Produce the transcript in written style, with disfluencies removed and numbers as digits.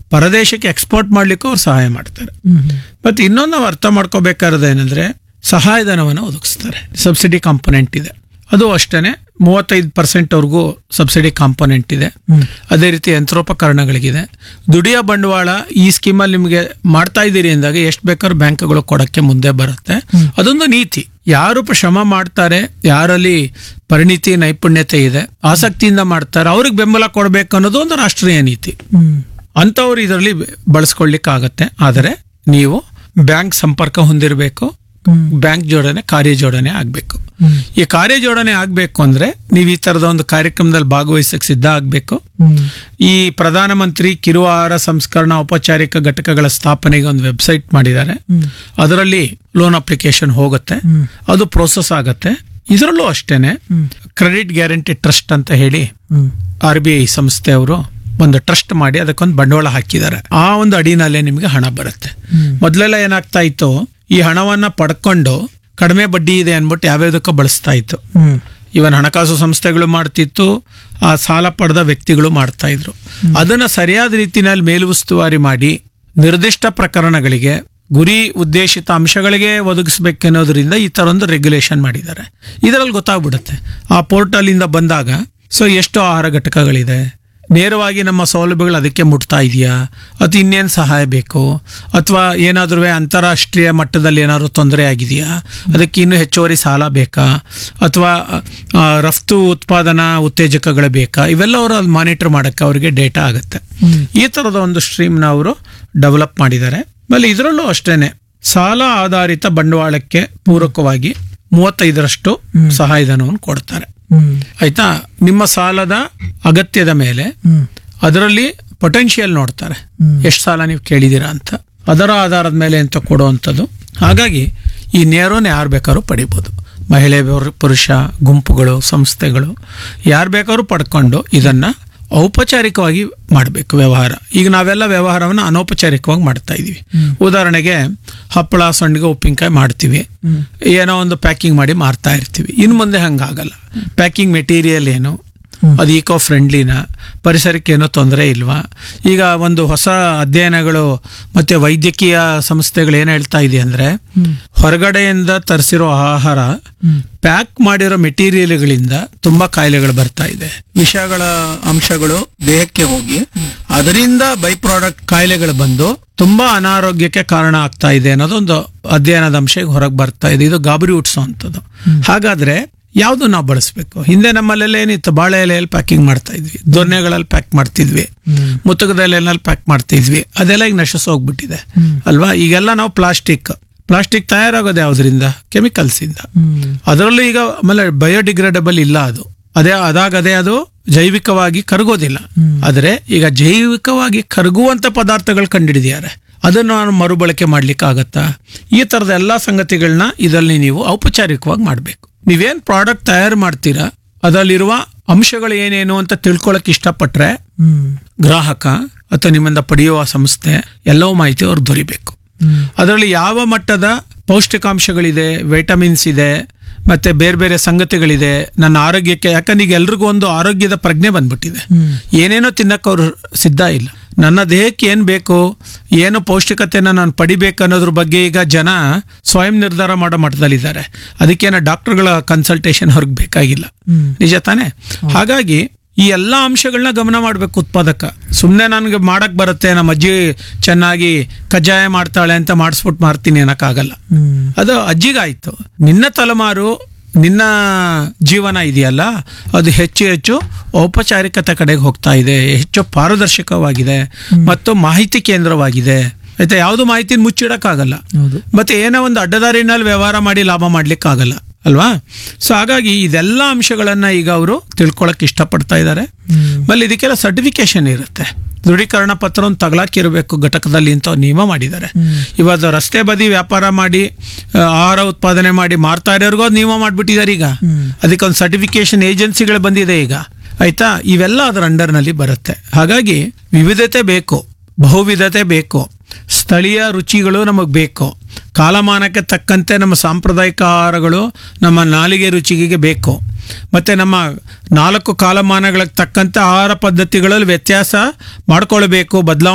ಪರದೇಶಕ್ಕೆ export ಮಾಡ್ಲಿಕ್ಕೂ ಅವ್ರು ಸಹಾಯ ಮಾಡ್ತಾರೆ. ಮತ್ತೆ ಇನ್ನೊಂದು ನಾವು ಅರ್ಥ ಮಾಡ್ಕೋಬೇಕಾದ್ರೆ ಏನಂದ್ರೆ ಸಹಾಯಧನವನ್ನು ಒದಗಿಸ್ತಾರೆ. ಸಬ್ಸಿಡಿ ಕಾಂಪೊನೆಂಟ್ ಇದೆ, ಅದು ಅಷ್ಟೇನೆ 35% ಅವ್ರಿಗೂ ಸಬ್ಸಿಡಿ ಕಾಂಪೊನೆಂಟ್ ಇದೆ. ಅದೇ ರೀತಿ ಯಂತ್ರೋಪಕರಣಗಳಿಗಿದೆ. ದುಡಿಯೋ ಬಂಡವಾಳ ಈ ಸ್ಕೀಮಲ್ಲಿ ನಿಮಗೆ ಮಾಡ್ತಾ ಇದ್ದೀರಿ ಅಂದಾಗ ಎಷ್ಟು ಬೇಕಾದ್ರೂ ಬ್ಯಾಂಕ್ಗಳು ಕೊಡಕ್ಕೆ ಮುಂದೆ ಬರುತ್ತೆ. ಅದೊಂದು ನೀತಿ. ಯಾರು ಶ್ರಮ ಮಾಡ್ತಾರೆ, ಯಾರಲ್ಲಿ ಪರಿಣಿತಿ ನೈಪುಣ್ಯತೆ ಇದೆ, ಆಸಕ್ತಿಯಿಂದ ಮಾಡ್ತಾರೆ, ಅವ್ರಿಗೆ ಬೆಂಬಲ ಕೊಡಬೇಕು ಅನ್ನೋದು ಒಂದು ರಾಷ್ಟ್ರೀಯ ನೀತಿ. ಅಂಥವ್ರು ಇದರಲ್ಲಿ ಬಳಸ್ಕೊಳ್ಳಿಕ್ಕಾಗತ್ತೆ. ಆದರೆ ನೀವು ಬ್ಯಾಂಕ್ ಸಂಪರ್ಕ ಹೊಂದಿರಬೇಕು, ಬ್ಯಾಂಕ್ ಜೋಡಣೆ ಕಾರ್ಯಜೋಡಣೆ ಆಗ್ಬೇಕು. ಈ ಕಾರ್ಯಜೋಡಣೆ ಆಗ್ಬೇಕು ಅಂದ್ರೆ ನೀವು ಈ ತರದ ಒಂದು ಕಾರ್ಯಕ್ರಮದಲ್ಲಿ ಭಾಗವಹಿಸಕ್ಕೆ ಸಿದ್ಧ ಆಗ್ಬೇಕು. ಈ ಪ್ರಧಾನಮಂತ್ರಿ ಕಿರು ಆಹಾರ ಸಂಸ್ಕರಣಾ ಔಪಚಾರಿಕ ಘಟಕಗಳ ಸ್ಥಾಪನೆಗೆ ಒಂದು ವೆಬ್ಸೈಟ್ ಮಾಡಿದ್ದಾರೆ. ಅದರಲ್ಲಿ ಲೋನ್ ಅಪ್ಲಿಕೇಶನ್ ಹೋಗುತ್ತೆ, ಅದು ಪ್ರೋಸೆಸ್ ಆಗತ್ತೆ. ಇದರಲ್ಲೂ ಅಷ್ಟೇನೆ ಕ್ರೆಡಿಟ್ ಗ್ಯಾರಂಟಿ ಟ್ರಸ್ಟ್ ಅಂತ ಹೇಳಿ RBI ಸಂಸ್ಥೆಯವರು ಒಂದು ಟ್ರಸ್ಟ್ ಮಾಡಿ ಅದಕ್ಕೊಂದು ಬಂಡವಾಳ ಹಾಕಿದ್ದಾರೆ. ಆ ಒಂದು ಅಡಿನಲ್ಲೇ ನಿಮಗೆ ಹಣ ಬರುತ್ತೆ. ಮೊದಲೆಲ್ಲ ಏನಾಗ್ತಾ ಇತ್ತು, ಈ ಹಣವನ್ನ ಪಡ್ಕೊಂಡು ಕಡಿಮೆ ಬಡ್ಡಿ ಇದೆ ಅನ್ಬಿಟ್ಟು ಯಾವ್ಯಾವುದಕ್ಕೂ ಬಳಸ್ತಾ ಇತ್ತು. ಇವನ್ ಹಣಕಾಸು ಸಂಸ್ಥೆಗಳು ಮಾಡ್ತಿತ್ತು, ಆ ಸಾಲ ಪಡೆದ ವ್ಯಕ್ತಿಗಳು ಮಾಡ್ತಾ ಇದ್ರು. ಅದನ್ನ ಸರಿಯಾದ ರೀತಿಯಲ್ಲಿ ಮೇಲುಸ್ತುವಾರಿ ಮಾಡಿ ನಿರ್ದಿಷ್ಟ ಪ್ರಕರಣಗಳಿಗೆ ಗುರಿ ಉದ್ದೇಶಿತ ಅಂಶಗಳಿಗೆ ಒದಗಿಸ್ಬೇಕೆನ್ನೋದ್ರಿಂದ ಈ ತರ ಒಂದು ರೆಗ್ಯುಲೇಷನ್ ಮಾಡಿದ್ದಾರೆ. ಇದರಲ್ಲಿ ಗೊತ್ತಾಗ್ಬಿಡುತ್ತೆ ಆ ಪೋರ್ಟಲ್ ಇಂದ ಬಂದಾಗ ಎಷ್ಟು ಆಹಾರ ಘಟಕಗಳಿದೆ, ನೇರವಾಗಿ ನಮ್ಮ ಸೌಲಭ್ಯಗಳು ಅದಕ್ಕೆ ಮುಟ್ತಾ ಇದೆಯಾ, ಅಥವಾ ಇನ್ನೇನು ಸಹಾಯ ಬೇಕು, ಅಥವಾ ಏನಾದ್ರೂ ಅಂತಾರಾಷ್ಟ್ರೀಯ ಮಟ್ಟದಲ್ಲಿ ಏನಾದ್ರು ತೊಂದರೆ ಆಗಿದೆಯಾ, ಅದಕ್ಕೆ ಇನ್ನೂ ಹೆಚ್ಚುವರಿ ಸಾಲ ಬೇಕಾ, ಅಥವಾ ರಫ್ತು ಉತ್ಪಾದನಾ ಉತ್ತೇಜಕಗಳು ಬೇಕಾ, ಇವೆಲ್ಲ ಅವರು ಅಲ್ಲಿ ಮಾನಿಟರ್ ಮಾಡೋಕ್ಕೆ ಅವರಿಗೆ ಡೇಟಾ ಆಗುತ್ತೆ. ಈ ಥರದ ಒಂದು ಸ್ಟ್ರೀಮ್ನ ಅವರು ಡೆವಲಪ್ ಮಾಡಿದ್ದಾರೆ. ಆಮೇಲೆ ಇದರಲ್ಲೂ ಅಷ್ಟೇನೆ ಸಾಲ ಆಧಾರಿತ ಬಂಡವಾಳಕ್ಕೆ ಪೂರಕವಾಗಿ 35% ಸಹಾಯಧನವನ್ನು ಕೊಡ್ತಾರೆ. ಆಯ್ತಾ. ನಿಮ್ಮ ಸಾಲದ ಅಗತ್ಯದ ಮೇಲೆ ಅದರಲ್ಲಿ ಪೊಟೆನ್ಶಿಯಲ್ ನೋಡ್ತಾರೆ, ಎಷ್ಟು ಸಾಲ ನೀವು ಕೇಳಿದೀರಾ ಅಂತ, ಅದರ ಆಧಾರದ ಮೇಲೆ ಅಂತ ಕೊಡುವಂಥದ್ದು. ಹಾಗಾಗಿ ಈ ನೇರವನ್ನು ಯಾರು ಬೇಕಾದ್ರೂ ಪಡಿಬೋದು. ಮಹಿಳೆ, ಪುರುಷ, ಗುಂಪುಗಳು, ಸಂಸ್ಥೆಗಳು ಯಾರು ಬೇಕಾದ್ರೂ ಪಡ್ಕೊಂಡು ಇದನ್ನ ಔಪಚಾರಿಕವಾಗಿ ಮಾಡಬೇಕು ವ್ಯವಹಾರ. ಈಗ ನಾವೆಲ್ಲ ವ್ಯವಹಾರವನ್ನು ಅನೌಪಚಾರಿಕವಾಗಿ ಮಾಡ್ತಾ ಇದೀವಿ. ಉದಾಹರಣೆಗೆ ಹಪ್ಪಳ, ಸಂಡಿಗೆ, ಉಪ್ಪಿನಕಾಯಿ ಮಾಡ್ತೀವಿ, ಏನೋ ಒಂದು ಪ್ಯಾಕಿಂಗ್ ಮಾಡಿ ಮಾರ್ತಾ ಇರ್ತೀವಿ. ಇನ್ನು ಮುಂದೆ ಹಂಗಾಗಲ್ಲ. ಪ್ಯಾಕಿಂಗ್ ಮೆಟೀರಿಯಲ್ ಏನು, ಅದು ಈಕೋ ಫ್ರೆಂಡ್ಲಿನ, ಪರಿಸರಕ್ಕೆ ಏನೋ ತೊಂದರೆ ಇಲ್ವಾ? ಈಗ ಒಂದು ಹೊಸ ಅಧ್ಯಯನಗಳು ಮತ್ತೆ ವೈದ್ಯಕೀಯ ಸಂಸ್ಥೆಗಳು ಏನ್ ಹೇಳ್ತಾ ಇದೆ ಅಂದ್ರೆ, ಹೊರಗಡೆಯಿಂದ ತರಿಸಿರೋ ಆಹಾರ ಪ್ಯಾಕ್ ಮಾಡಿರೋ ಮೆಟೀರಿಯಲ್ಗಳಿಂದ ತುಂಬಾ ಕಾಯಿಲೆಗಳು ಬರ್ತಾ ಇದೆ. ವಿಷಗಳ ಅಂಶಗಳು ದೇಹಕ್ಕೆ ಹೋಗಿ ಅದರಿಂದ ಬೈ ಪ್ರಾಡಕ್ಟ್ ಕಾಯಿಲೆಗಳು ಬಂದು ತುಂಬಾ ಅನಾರೋಗ್ಯಕ್ಕೆ ಕಾರಣ ಆಗ್ತಾ ಇದೆ ಅನ್ನೋದೊಂದು ಅಧ್ಯಯನದ ಅಂಶ ಹೊರಗೆ ಬರ್ತಾ ಇದೆ. ಇದು ಗಾಬರಿ ಹುಟ್ಟಿಸುವಂಥದ್ದು. ಹಾಗಾದ್ರೆ ಯಾವ್ದು ನಾವು ಬಳಸಬೇಕು? ಹಿಂದೆ ನಮ್ಮಲ್ಲೆಲ್ಲ ಏನಿತ್ತು, ಬಾಳೆ ಎಲೆಯಲ್ಲಿ ಪ್ಯಾಕಿಂಗ್ ಮಾಡ್ತಾ ಇದ್ವಿ, ದೊನ್ನೆಗಳಲ್ಲಿ ಪ್ಯಾಕ್ ಮಾಡ್ತಿದ್ವಿ, ಮುತ್ತುಗದ ಎಲೆಯಲ್ಲಿ ಪ್ಯಾಕ್ ಮಾಡ್ತಿದ್ವಿ. ಅದೆಲ್ಲ ಈಗ ನಶಿಸಿ ಹೋಗ್ಬಿಟ್ಟಿದೆ ಅಲ್ವಾ? ಈಗೆಲ್ಲ ನಾವು ಪ್ಲಾಸ್ಟಿಕ್ ತಯಾರಾಗೋದು ಯಾವ್ದ್ರಿಂದ? ಕೆಮಿಕಲ್ಸ್ ಇಂದ. ಅದರಲ್ಲೂ ಈಗ ಆಮೇಲೆ ಬಯೋಡಿಗ್ರೇಡಬಲ್ ಇಲ್ಲ. ಅದಾಗದೆ ಅದು ಜೈವಿಕವಾಗಿ ಕರಗೋದಿಲ್ಲ. ಆದ್ರೆ ಈಗ ಜೈವಿಕವಾಗಿ ಕರಗುವಂತ ಪದಾರ್ಥಗಳು ಕಂಡುಹಿಡಿದಿದ್ದಾರೆ. ಅದನ್ನು ನಾನು ಮರುಬಳಕೆ ಮಾಡ್ಲಿಕ್ಕೆ ಆಗತ್ತಾ? ಈ ತರದ ಎಲ್ಲಾ ಸಂಗತಿಗಳನ್ನ ಇದರಲ್ಲಿ ನೀವು ಔಪಚಾರಿಕವಾಗಿ ಮಾಡ್ಬೇಕು. ನೀವೇನ್ ಪ್ರಾಡಕ್ಟ್ ತಯಾರು ಮಾಡ್ತೀರಾ ಅದರಲ್ಲಿರುವ ಅಂಶಗಳು ಏನೇನು ಅಂತ ತಿಳ್ಕೊಳಕ್ ಇಷ್ಟಪಟ್ರೆ ಗ್ರಾಹಕ ಅಥವಾ ನಿಮ್ಮಿಂದ ಪಡೆಯುವ ಸಂಸ್ಥೆ ಎಲ್ಲವೂ ಮಾಹಿತಿ ಅವ್ರು ದೊರಿಬೇಕು. ಅದರಲ್ಲಿ ಯಾವ ಮಟ್ಟದ ಪೌಷ್ಟಿಕಾಂಶಗಳಿದೆ, ವೈಟಮಿನ್ಸ್ ಇದೆ, ಮತ್ತೆ ಬೇರೆ ಬೇರೆ ಸಂಗತಿಗಳಿದೆ ನನ್ನ ಆರೋಗ್ಯಕ್ಕೆ. ಯಾಕಂದ್ರೆ ಈಗ ಎಲ್ರಿಗೂ ಒಂದು ಆರೋಗ್ಯದ ಪ್ರಜ್ಞೆ ಬಂದ್ಬಿಟ್ಟಿದೆ. ಏನೇನೋ ತಿನ್ನಕ್ಕೆ ಅವ್ರು ಸಿದ್ಧ ಇಲ್ಲ. ನನ್ನ ದೇಹಕ್ಕೆ ಏನ್ ಬೇಕು, ಏನು ಪೌಷ್ಟಿಕತೆನ ನಾನು ಪಡಿಬೇಕು ಅನ್ನೋದ್ರ ಬಗ್ಗೆ ಈಗ ಜನ ಸ್ವಯಂ ನಿರ್ಧಾರ ಮಾಡೋ ಮಟ್ಟದಲ್ಲಿದ್ದಾರೆ. ಅದಕ್ಕೇನ ಡಾಕ್ಟರ್ಗಳ ಕನ್ಸಲ್ಟೇಷನ್ ಅವ್ರಿಗೆ ಬೇಕಾಗಿಲ್ಲ. ನಿಜ ತಾನೆ? ಹಾಗಾಗಿ ಈ ಎಲ್ಲಾ ಅಂಶಗಳನ್ನ ಗಮನ ಮಾಡ್ಬೇಕು ಉತ್ಪಾದಕ. ಸುಮ್ನೆ ನನ್ಗೆ ಮಾಡಕ್ ಬರುತ್ತೆ, ನಮ್ಮ ಅಜ್ಜಿ ಚೆನ್ನಾಗಿ ಕಜ್ಜಾಯ ಮಾಡ್ತಾಳೆ ಅಂತ ಮಾಡಿಸ್ಬಿಟ್ಟು ಮಾರ್ತೀನಿ ಅನ್ನಕ್ಕಾಗಲ್ಲ. ಅದು ಅಜ್ಜಿಗಾಯ್ತು. ನಿನ್ನ ತಲೆಮಾರು, ನಿನ್ನ ಜೀವನ ಇದೆಯಲ್ಲ, ಅದು ಹೆಚ್ಚು ಔಪಚಾರಿಕತೆ ಕಡೆಗೆ ಹೋಗ್ತಾ ಇದೆ, ಹೆಚ್ಚು ಪಾರದರ್ಶಕವಾಗಿದೆ ಮತ್ತು ಮಾಹಿತಿ ಕೇಂದ್ರವಾಗಿದೆ. ಆಯ್ತಾ? ಯಾವ್ದು ಮಾಹಿತಿ ಮುಚ್ಚಿಡಕ್ಕಾಗಲ್ಲ. ಮತ್ತೆ ಏನೋ ಒಂದು ಅಡ್ಡದಾರಿನಲ್ಲಿ ವ್ಯವಹಾರ ಮಾಡಿ ಲಾಭ ಮಾಡ್ಲಿಕ್ಕಾಗಲ್ಲ ಅಲ್ವಾ? ಸೊ ಹಾಗಾಗಿ ಇದೆಲ್ಲ ಅಂಶಗಳನ್ನ ಈಗ ಅವರು ತಿಳ್ಕೊಳಕ್ ಇಷ್ಟಪಡ್ತಾ ಇದ್ದಾರೆ. ಆಮೇಲೆ ಇದಕ್ಕೆಲ್ಲ ಸರ್ಟಿಫಿಕೇಶನ್ ಇರುತ್ತೆ. ದೃಢೀಕರಣ ಪತ್ರವನ್ನು ತಗಲಾಕಿರಬೇಕು ಘಟಕದಲ್ಲಿ ಅಂತ ನಿಯಮ ಮಾಡಿದ್ದಾರೆ. ಇವತ್ತು ರಸ್ತೆ ಬದಿ ವ್ಯಾಪಾರ ಮಾಡಿ ಆಹಾರ ಉತ್ಪಾದನೆ ಮಾಡಿ ಮಾರ್ತಾ ಇರೋರ್ಗೂ ಅದು ನಿಯಮ ಮಾಡ್ಬಿಟ್ಟಿದ್ದಾರೆ. ಈಗ ಅದಕ್ಕೊಂದು ಸರ್ಟಿಫಿಕೇಶನ್ ಏಜೆನ್ಸಿಗಳು ಬಂದಿದೆ ಈಗ. ಆಯ್ತಾ? ಇವೆಲ್ಲ ಅದರ ಅಂಡರ್ನಲ್ಲಿ ಬರುತ್ತೆ. ಹಾಗಾಗಿ ವಿವಿಧತೆ ಬೇಕು, ಬಹುವಿಧತೆ ಬೇಕು, ಸ್ಥಳೀಯ ರುಚಿಗಳು ನಮಗ್ ಬೇಕು, ಕಾಲಮಾನಕ್ಕೆ ತಕ್ಕಂತೆ ನಮ್ಮ ಸಾಂಪ್ರದಾಯಿಕ ಆಹಾರಗಳು ನಮ್ಮ ನಾಲಿಗೆ ರುಚಿಗೆ ಬೇಕು. ಮತ್ತೆ ನಮ್ಮ 4 ಕಾಲಮಾನಗಳಿಗೆ ತಕ್ಕಂತೆ ಆಹಾರ ಪದ್ಧತಿಗಳಲ್ಲಿ ವ್ಯತ್ಯಾಸ ಮಾಡ್ಕೊಳ್ಬೇಕು, ಬದಲಾವಣೆ